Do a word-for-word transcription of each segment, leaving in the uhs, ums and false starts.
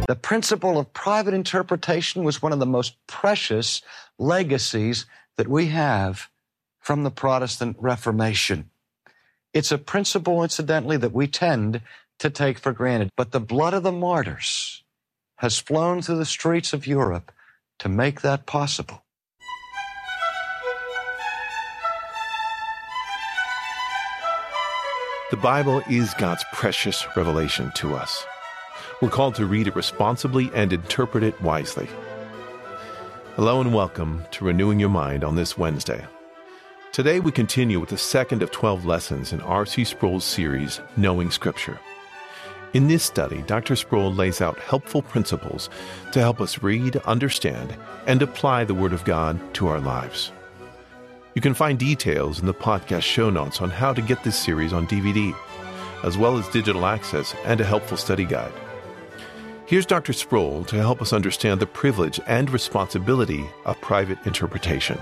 The principle of private interpretation was one of the most precious legacies that we have from the Protestant Reformation. It's a principle, incidentally, that we tend to take for granted. But the blood of the martyrs has flown through the streets of Europe to make that possible. The Bible is God's precious revelation to us. We're called to read it responsibly and interpret it wisely. Hello and welcome to Renewing Your Mind on this Wednesday. Today we continue with the second of twelve lessons in R C Sproul's series, Knowing Scripture. In this study, Doctor Sproul lays out helpful principles to help us read, understand, and apply the Word of God to our lives. You can find details in the podcast show notes on how to get this series on D V D, as well as digital access and a helpful study guide. Here's Doctor Sproul to help us understand the privilege and responsibility of private interpretation.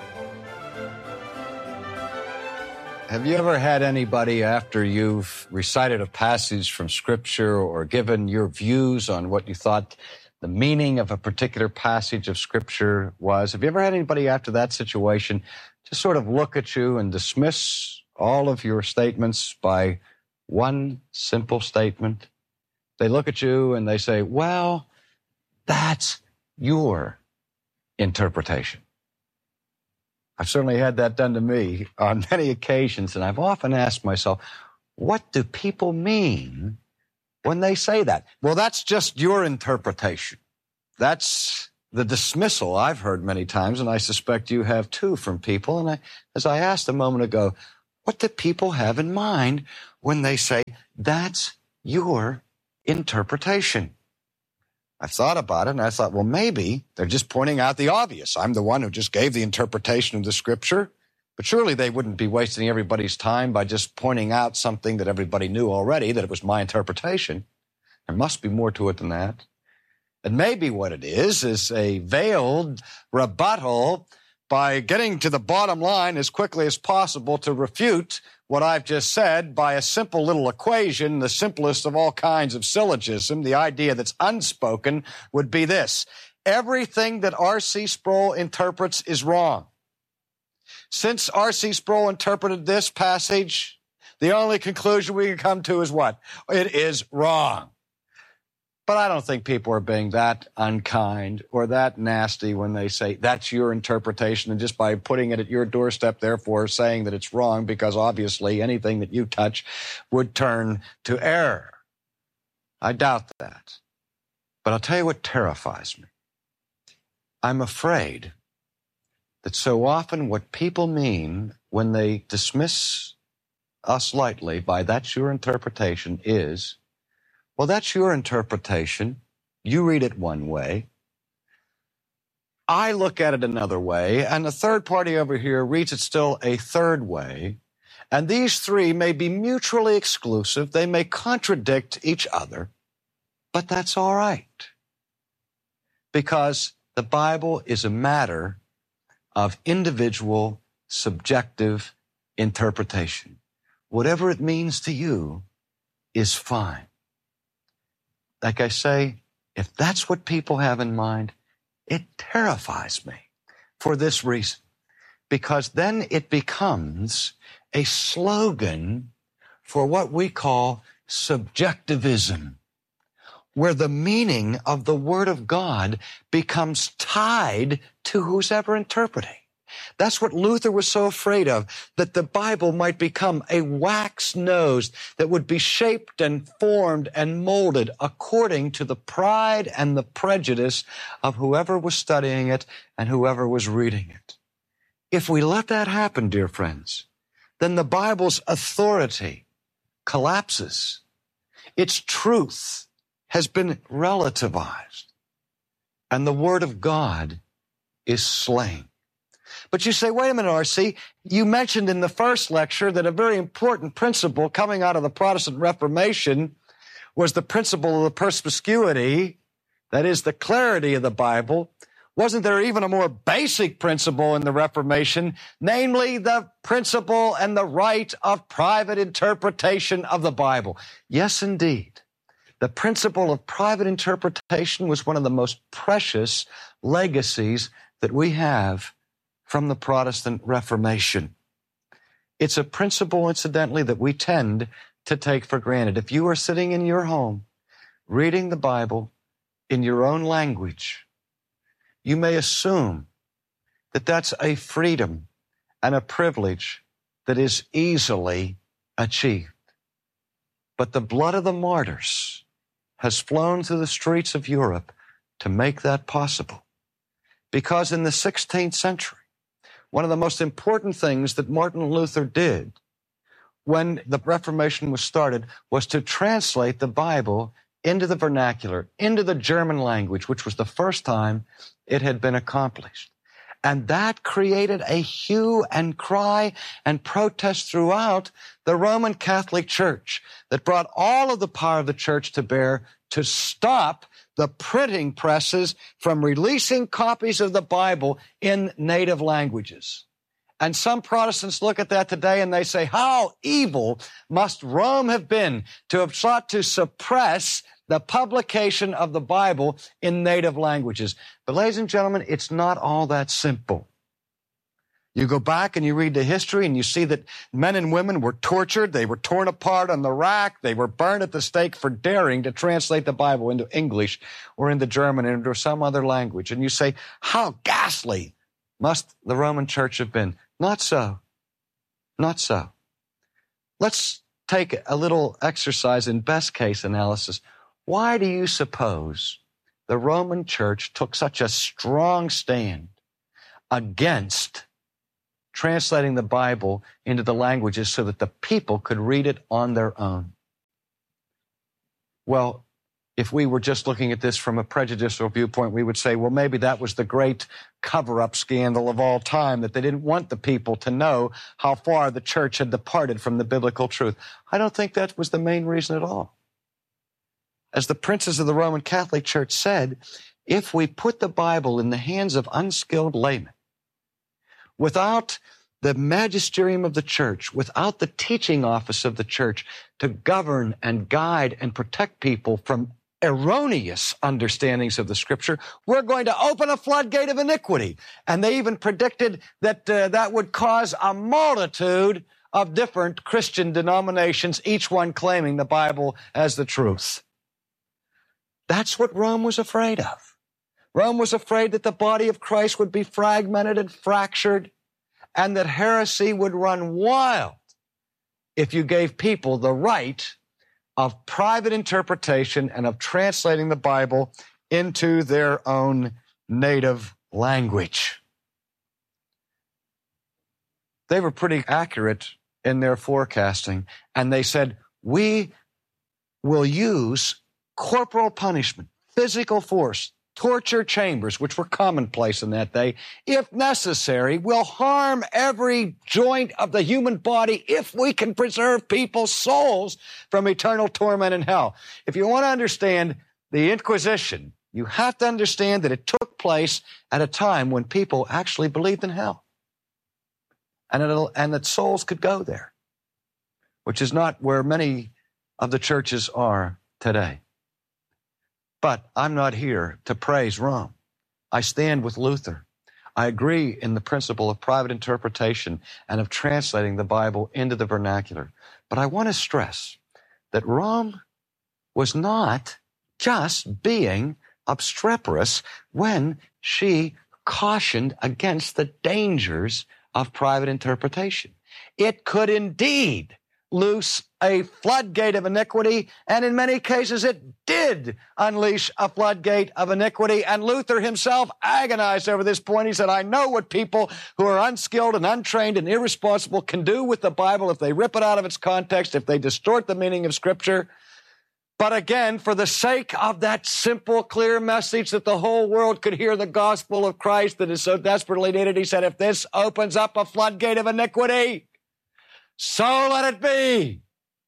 Have you ever had anybody, after you've recited a passage from Scripture or given your views on what you thought the meaning of a particular passage of Scripture was, have you ever had anybody after that situation just sort of look at you and dismiss all of your statements by one simple statement? They look at you and they say, well, that's your interpretation. I've certainly had that done to me on many occasions, and I've often asked myself, what do people mean when they say that? Well, that's just your interpretation. That's the dismissal I've heard many times, and I suspect you have too from people. And I, as I asked a moment ago, what do people have in mind when they say, that's your interpretation? I thought about it, and I thought, well, maybe they're just pointing out the obvious. I'm the one who just gave the interpretation of the Scripture, but surely they wouldn't be wasting everybody's time by just pointing out something that everybody knew already, that it was my interpretation. There must be more to it than that. And maybe what it is is a veiled rebuttal by getting to the bottom line as quickly as possible to refute what I've just said by a simple little equation, the simplest of all kinds of syllogism. The idea that's unspoken would be this: everything that R C Sproul interprets is wrong. Since R C Sproul interpreted this passage, the only conclusion we can come to is what? It is wrong. But I don't think people are being that unkind or that nasty when they say that's your interpretation, and just by putting it at your doorstep, therefore saying that it's wrong, because obviously anything that you touch would turn to error. I doubt that. But I'll tell you what terrifies me. I'm afraid that so often what people mean when they dismiss us lightly by that's your interpretation is, well, that's your interpretation. You read it one way. I look at it another way, and the third party over here reads it still a third way. And these three may be mutually exclusive. They may contradict each other, but that's all right. Because the Bible is a matter of individual, subjective interpretation. Whatever it means to you is fine. Like I say, if that's what people have in mind, it terrifies me for this reason. Because then it becomes a slogan for what we call subjectivism, where the meaning of the Word of God becomes tied to who's ever interpreting. That's what Luther was so afraid of, that the Bible might become a wax nose that would be shaped and formed and molded according to the pride and the prejudice of whoever was studying it and whoever was reading it. If we let that happen, dear friends, then the Bible's authority collapses. Its truth has been relativized, and the Word of God is slain. But you say, wait a minute, R C, you mentioned in the first lecture that a very important principle coming out of the Protestant Reformation was the principle of the perspicuity, that is, the clarity of the Bible. Wasn't there even a more basic principle in the Reformation, namely the principle and the right of private interpretation of the Bible? Yes, indeed. The principle of private interpretation was one of the most precious legacies that we have from the Protestant Reformation. It's a principle, incidentally, that we tend to take for granted. If you are sitting in your home reading the Bible in your own language, you may assume that that's a freedom and a privilege that is easily achieved. But the blood of the martyrs has flown through the streets of Europe to make that possible. Because in the sixteenth century, one of the most important things that Martin Luther did when the Reformation was started was to translate the Bible into the vernacular, into the German language, which was the first time it had been accomplished. And that created a hue and cry and protest throughout the Roman Catholic Church that brought all of the power of the church to bear to stop the printing presses from releasing copies of the Bible in native languages. And some Protestants look at that today and they say, how evil must Rome have been to have sought to suppress the publication of the Bible in native languages. But ladies and gentlemen, it's not all that simple. You go back and you read the history and you see that men and women were tortured, they were torn apart on the rack, they were burned at the stake for daring to translate the Bible into English or into German or into some other language. And you say, how ghastly must the Roman Church have been? Not so. Not so. Let's take a little exercise in best case analysis. Why do you suppose the Roman Church took such a strong stand against translating the Bible into the languages so that the people could read it on their own? Well, if we were just looking at this from a prejudicial viewpoint, we would say, well, maybe that was the great cover-up scandal of all time, that they didn't want the people to know how far the church had departed from the biblical truth. I don't think that was the main reason at all. As the princes of the Roman Catholic Church said, if we put the Bible in the hands of unskilled laymen, without the magisterium of the church, without the teaching office of the church to govern and guide and protect people from erroneous understandings of the Scripture, we're going to open a floodgate of iniquity. And they even predicted that uh, that would cause a multitude of different Christian denominations, each one claiming the Bible as the truth. That's what Rome was afraid of. Rome was afraid that the body of Christ would be fragmented and fractured, and that heresy would run wild if you gave people the right of private interpretation and of translating the Bible into their own native language. They were pretty accurate in their forecasting, and they said, we will use corporal punishment, physical force, torture chambers, which were commonplace in that day, if necessary, will harm every joint of the human body if we can preserve people's souls from eternal torment in hell. If you want to understand the Inquisition, you have to understand that it took place at a time when people actually believed in hell, and, it'll, and that souls could go there, which is not where many of the churches are today. But I'm not here to praise Rome. I stand with Luther. I agree in the principle of private interpretation and of translating the Bible into the vernacular. But I want to stress that Rome was not just being obstreperous when she cautioned against the dangers of private interpretation. It could indeed loose a floodgate of iniquity, and in many cases it did unleash a floodgate of iniquity, and Luther himself agonized over this point. He said, I know what people who are unskilled and untrained and irresponsible can do with the Bible if they rip it out of its context, if they distort the meaning of Scripture. But again, for the sake of that simple, clear message that the whole world could hear the gospel of Christ that is so desperately needed, he said, if this opens up a floodgate of iniquity, so let it be.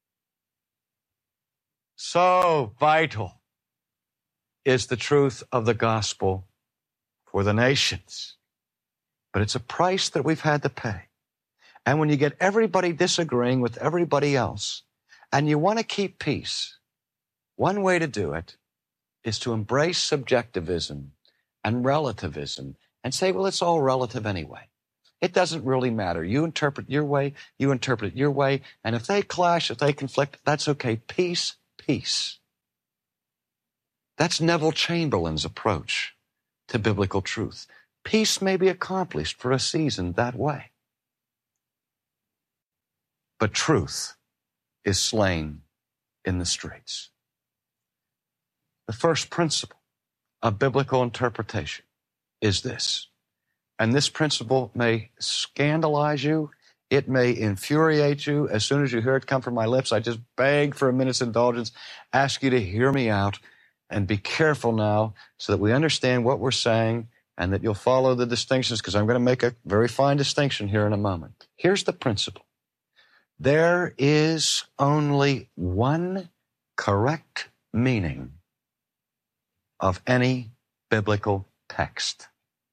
So vital is the truth of the gospel for the nations. But it's a price that we've had to pay. And when you get everybody disagreeing with everybody else, and you want to keep peace, One way to do it is to embrace subjectivism and relativism and say, well, it's all relative anyway. It doesn't really matter. You interpret your way, you interpret it your way, and if they clash, if they conflict, that's okay. Peace, peace. That's Neville Chamberlain's approach to biblical truth. Peace may be accomplished for a season that way. But truth is slain in the streets. The first principle of biblical interpretation is this. And this principle may scandalize you. It may infuriate you. As soon as you hear it come from my lips, I just beg for a minute's indulgence, ask you to hear me out and be careful now so that we understand what we're saying and that you'll follow the distinctions, because I'm going to make a very fine distinction here in a moment. Here's the principle. There is only one correct meaning of any biblical text.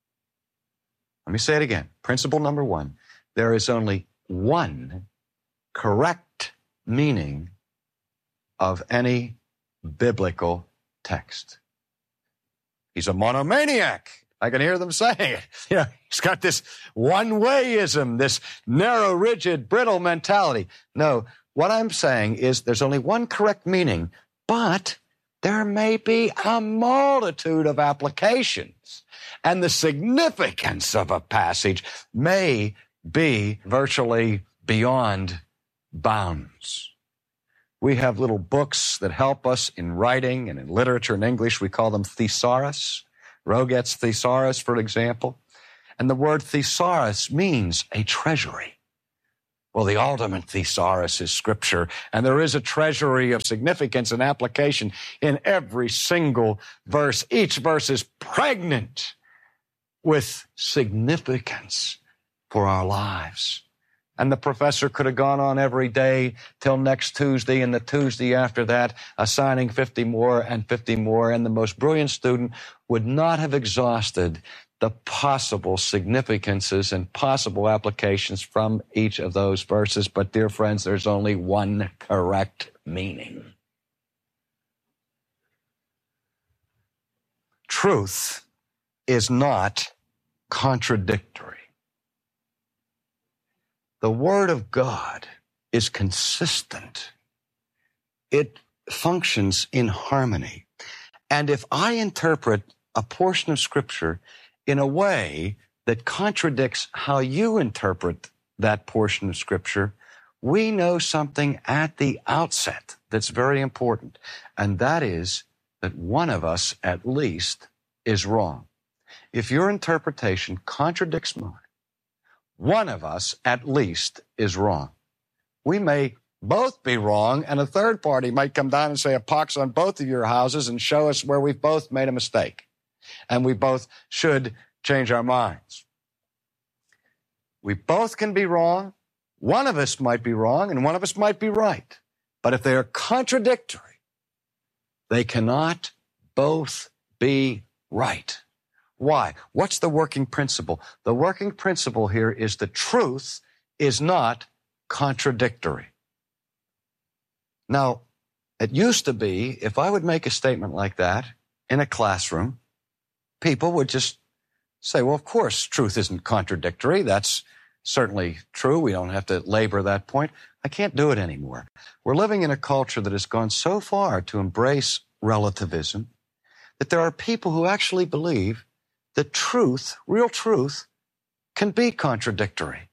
Let me say it again. Principle number one. There is only one correct meaning of any biblical text. He's a monomaniac. I can hear them saying it. You know, he's got this one-wayism, this narrow, rigid, brittle mentality. No, what I'm saying is there's only one correct meaning, but there may be a multitude of applications. And the significance of a passage may be virtually beyond bounds. We have little books that help us in writing and in literature in English. We call them thesaurus. Roget's thesaurus, for example. And the word thesaurus means a treasury. Well, the ultimate thesaurus is Scripture, and there is a treasury of significance and application in every single verse. Each verse is pregnant with significance for our lives. And the professor could have gone on every day till next Tuesday and the Tuesday after that, assigning fifty more and fifty more, and the most brilliant student would not have exhausted the possible significances and possible applications from each of those verses. But, dear friends, there's only one correct meaning. Truth is not contradictory. The Word of God is consistent. It functions in harmony. And if I interpret a portion of Scripture in a way that contradicts how you interpret that portion of Scripture, we know something at the outset that's very important, and that is that one of us, at least, is wrong. If your interpretation contradicts mine, one of us, at least, is wrong. We may both be wrong, and a third party might come down and say a pox on both of your houses and show us where we've both made a mistake, and we both should change our minds. We both can be wrong. One of us might be wrong, and one of us might be right. But if they are contradictory, they cannot both be right. Why? What's the working principle? The working principle here is the truth is not contradictory. Now, it used to be, if I would make a statement like that in a classroom, people would just say, well, of course, truth isn't contradictory. That's certainly true. We don't have to labor that point. I can't do it anymore. We're living in a culture that has gone so far to embrace relativism that there are people who actually believe that truth, real truth, can be contradictory.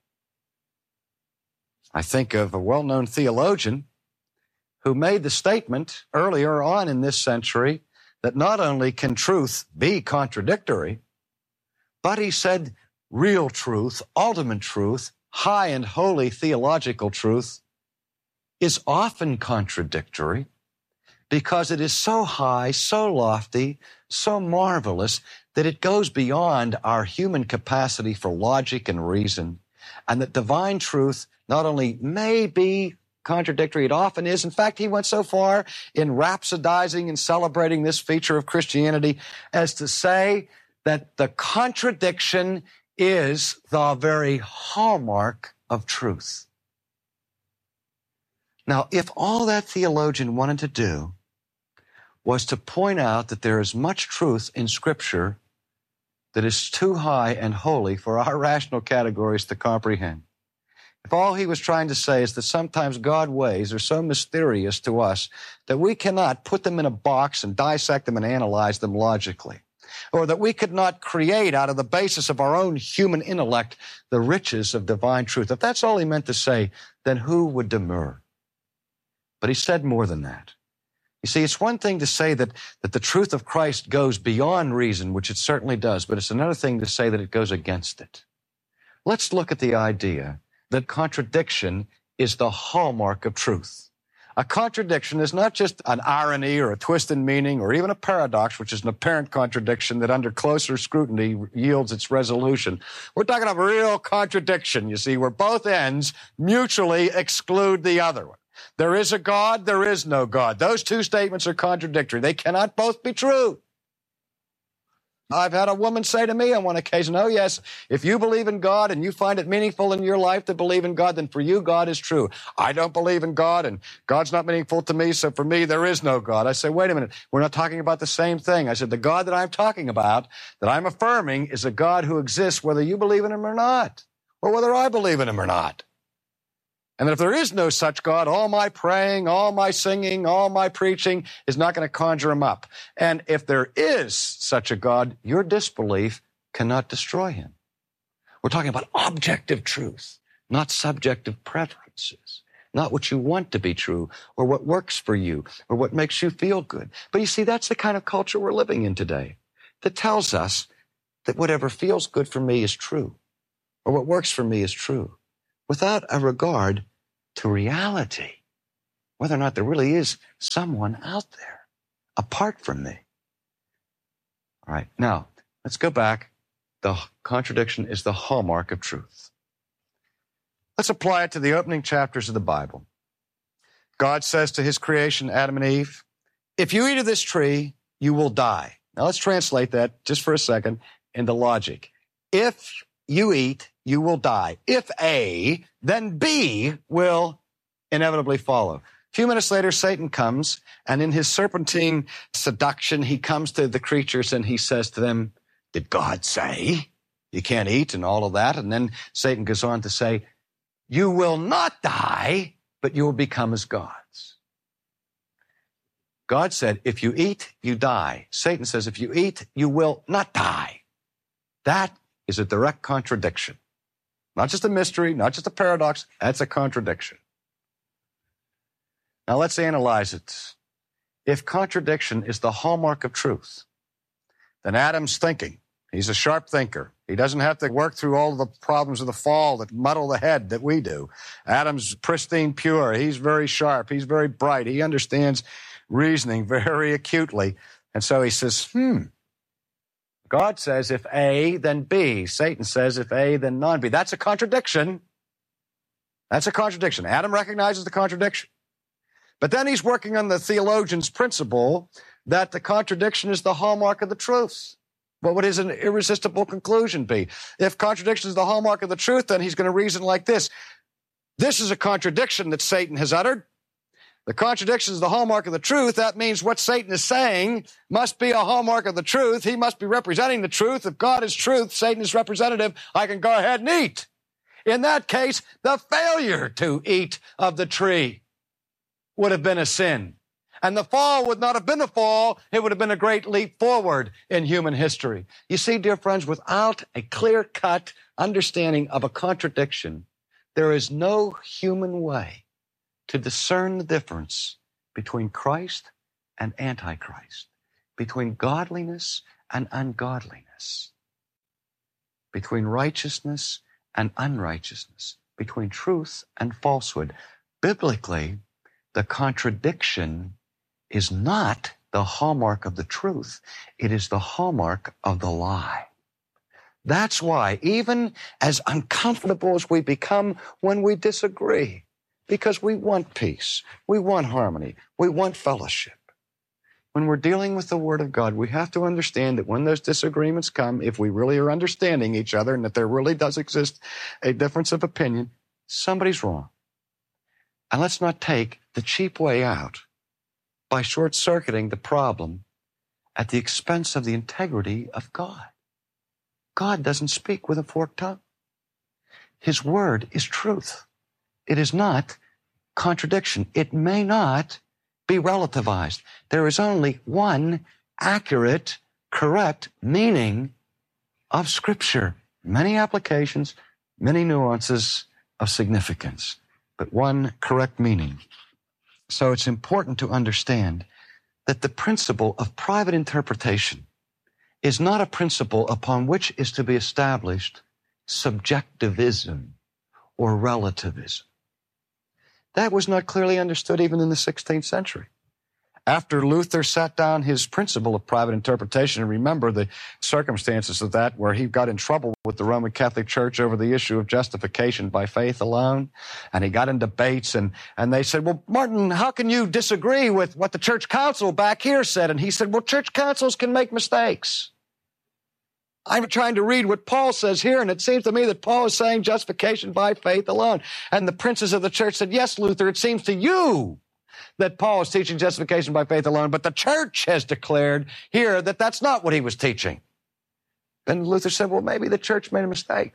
I think of a well-known theologian who made the statement earlier on in this century that not only can truth be contradictory, but he said real truth, ultimate truth, high and holy theological truth is often contradictory because it is so high, so lofty, so marvelous that it goes beyond our human capacity for logic and reason, and that divine truth not only may be contradictory, it often is. In fact, he went so far in rhapsodizing and celebrating this feature of Christianity as to say that the contradiction is the very hallmark of truth. Now, if all that theologian wanted to do was to point out that there is much truth in Scripture that is too high and holy for our rational categories to comprehend. If all he was trying to say is that sometimes God's ways are so mysterious to us that we cannot put them in a box and dissect them and analyze them logically, or that we could not create out of the basis of our own human intellect the riches of divine truth. If that's all he meant to say, then who would demur? But he said more than that. You see, it's one thing to say that, that the truth of Christ goes beyond reason, which it certainly does, but it's another thing to say that it goes against it. Let's look at the idea that contradiction is the hallmark of truth. A contradiction is not just an irony or a twist in meaning or even a paradox, which is an apparent contradiction that under closer scrutiny yields its resolution. We're talking about real contradiction, you see, where both ends mutually exclude the other one. There is a God, there is no God. Those two statements are contradictory. They cannot both be true. I've had a woman say to me on one occasion, oh yes, if you believe in God and you find it meaningful in your life to believe in God, then for you, God is true. I don't believe in God and God's not meaningful to me, so for me, there is no God. I say, wait a minute, we're not talking about the same thing. I said, the God that I'm talking about, that I'm affirming, is a God who exists whether you believe in him or not, or whether I believe in him or not. And that if there is no such God, all my praying, all my singing, all my preaching is not going to conjure him up. And if there is such a God, your disbelief cannot destroy him. We're talking about objective truth, not subjective preferences, not what you want to be true or what works for you or what makes you feel good. But you see, that's the kind of culture we're living in today that tells us that whatever feels good for me is true or what works for me is true without a regard to reality, whether or not there really is someone out there apart from me. All right, now, let's go back. The contradiction is the hallmark of truth. Let's apply it to the opening chapters of the Bible. God says to his creation, Adam and Eve, if you eat of this tree, you will die. Now, let's translate that just for a second into logic. If you eat, you will die. If A, then B will inevitably follow. A few minutes later, Satan comes, and in his serpentine seduction, he comes to the creatures and he says to them, did God say you can't eat and all of that? And then Satan goes on to say, you will not die, but you will become as gods. God said, if you eat, you die. Satan says, if you eat, you will not die. That is a direct contradiction. Not just a mystery, not just a paradox, that's a contradiction. Now let's analyze it. If contradiction is the hallmark of truth, then Adam's thinking, he's a sharp thinker. He doesn't have to work through all the problems of the fall that muddle the head that we do. Adam's pristine pure. He's very sharp. He's very bright. He understands reasoning very acutely. And so he says, hmm, God says if A, then B. Satan says if A, then non-B. That's a contradiction. That's a contradiction. Adam recognizes the contradiction. But then he's working on the theologian's principle that the contradiction is the hallmark of the truth. What would his irresistible conclusion be? If contradiction is the hallmark of the truth, then he's going to reason like this. This is a contradiction that Satan has uttered. The contradiction is the hallmark of the truth. That means what Satan is saying must be a hallmark of the truth. He must be representing the truth. If God is truth, Satan is representative. I can go ahead and eat. In that case, the failure to eat of the tree would have been a sin. And the fall would not have been a fall. It would have been a great leap forward in human history. You see, dear friends, without a clear-cut understanding of a contradiction, there is no human way to discern the difference between Christ and Antichrist, between godliness and ungodliness, between righteousness and unrighteousness, between truth and falsehood. Biblically, the contradiction is not the hallmark of the truth. It is the hallmark of the lie. That's why, even as uncomfortable as we become when we disagree, because we want peace, we want harmony, we want fellowship. When we're dealing with the Word of God, we have to understand that when those disagreements come, if we really are understanding each other and that there really does exist a difference of opinion, somebody's wrong. And let's not take the cheap way out by short-circuiting the problem at the expense of the integrity of God. God doesn't speak with a forked tongue. His word is truth. It is not contradiction. It may not be relativized. There is only one accurate, correct meaning of Scripture. Many applications, many nuances of significance, but one correct meaning. So it's important to understand that the principle of private interpretation is not a principle upon which is to be established subjectivism or relativism. That was not clearly understood even in the sixteenth century. After Luther set down his principle of private interpretation, and remember the circumstances of that, where he got in trouble with the Roman Catholic Church over the issue of justification by faith alone, and he got in debates, and, and they said, well, Martin, how can you disagree with what the church council back here said? And he said, well, church councils can make mistakes. I'm trying to read what Paul says here, and it seems to me that Paul is saying justification by faith alone. And the princes of the church said, yes, Luther, it seems to you that Paul is teaching justification by faith alone, but the church has declared here that that's not what he was teaching. Then Luther said, well, maybe the church made a mistake.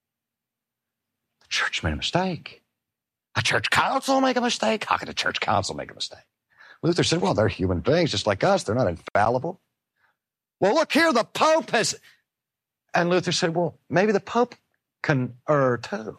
The church made a mistake. A church council make a mistake? How could a church council make a mistake? Luther said, well, they're human beings just like us. They're not infallible. Well, look here, the Pope has... And Luther said, well, maybe the Pope can err too.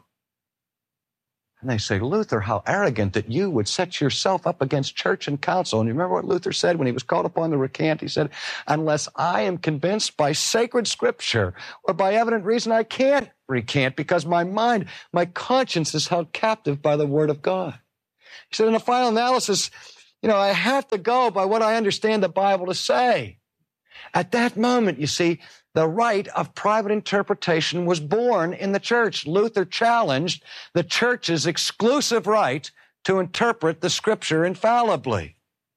And they say, Luther, how arrogant that you would set yourself up against church and council. And you remember what Luther said when he was called upon to recant? He said, unless I am convinced by sacred Scripture or by evident reason, I can't recant because my mind, my conscience is held captive by the Word of God. He said, in the final analysis, you know, I have to go by what I understand the Bible to say. At that moment, you see, the right of private interpretation was born in the church. Luther challenged the church's exclusive right to interpret the Scripture infallibly.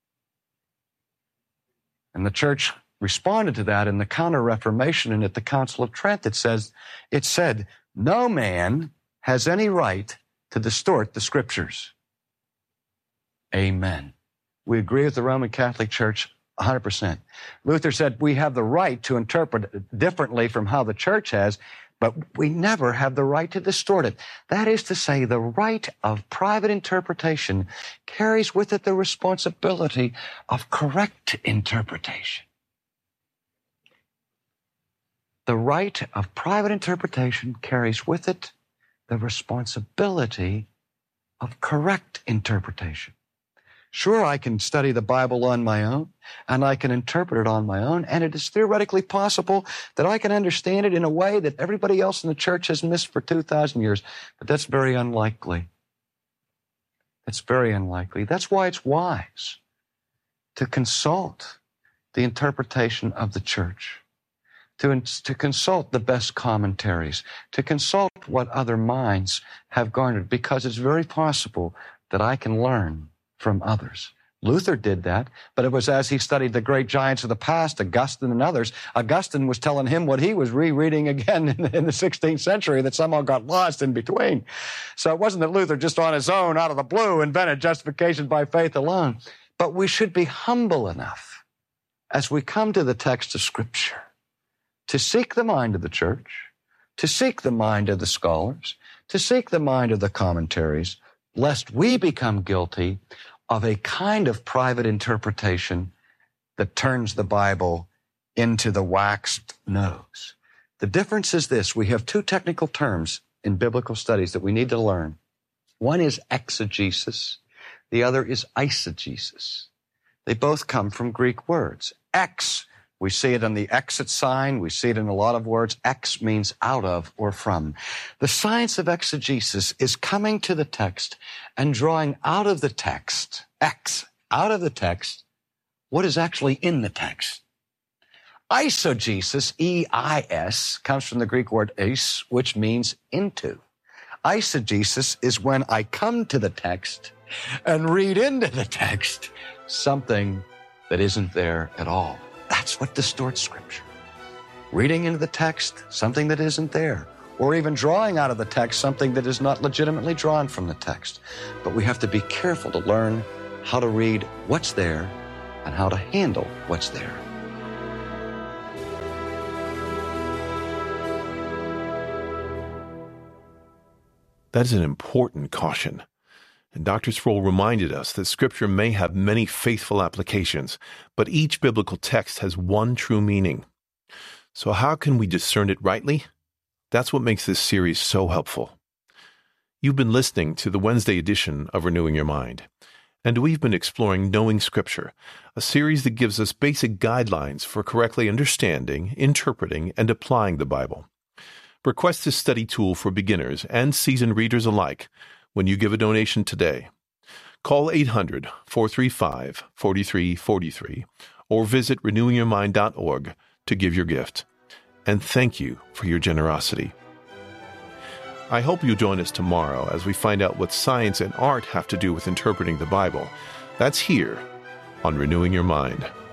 And the church responded to that in the Counter-Reformation and at the Council of Trent. It says, it said, no man has any right to distort the Scriptures. Amen. We agree with the Roman Catholic Church one hundred percent. Luther said we have the right to interpret it differently from how the church has, but we never have the right to distort it. That is to say, the right of private interpretation carries with it the responsibility of correct interpretation. The right of private interpretation carries with it the responsibility of correct interpretation. Sure, I can study the Bible on my own, and I can interpret it on my own, and it is theoretically possible that I can understand it in a way that everybody else in the church has missed for two thousand years, but that's very unlikely. That's very unlikely. That's why it's wise to consult the interpretation of the church, to, to consult the best commentaries, to consult what other minds have garnered, because it's very possible that I can learn from others. Luther did that, but it was as he studied the great giants of the past, Augustine and others. Augustine was telling him what he was rereading again in, in the sixteenth century that somehow got lost in between. So it wasn't that Luther just on his own, out of the blue, invented justification by faith alone. But we should be humble enough as we come to the text of Scripture to seek the mind of the church, to seek the mind of the scholars, to seek the mind of the commentaries, lest we become guilty of a kind of private interpretation that turns the Bible into the waxed nose. The difference is this. We have two technical terms in biblical studies that we need to learn. One is exegesis. The other is eisegesis. They both come from Greek words. Ex, we see it in the exit sign. We see it in a lot of words. Ex means out of or from. The science of exegesis is coming to the text and drawing out of the text, ex, out of the text, what is actually in the text. Eisegesis, E I S, comes from the Greek word eis, which means into. Eisegesis is when I come to the text and read into the text something that isn't there at all. That's what distorts Scripture. Reading into the text something that isn't there, or even drawing out of the text something that is not legitimately drawn from the text. But we have to be careful to learn how to read what's there on how to handle what's there. That is an important caution. And Doctor Sproul reminded us that Scripture may have many faithful applications, but each biblical text has one true meaning. So how can we discern it rightly? That's what makes this series so helpful. You've been listening to the Wednesday edition of Renewing Your Mind, and we've been exploring Knowing Scripture, a series that gives us basic guidelines for correctly understanding, interpreting, and applying the Bible. Request this study tool for beginners and seasoned readers alike when you give a donation today. Call eight hundred, four three five, four three four three or visit renewing your mind dot org to give your gift. And thank you for your generosity. I hope you'll join us tomorrow as we find out what science and art have to do with interpreting the Bible. That's here on Renewing Your Mind.